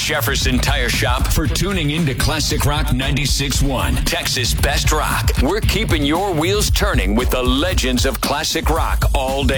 Jefferson Tire Shop for tuning in to Classic Rock 96.1, Texas Best Rock. We're keeping your wheels turning with the legends of classic rock all day.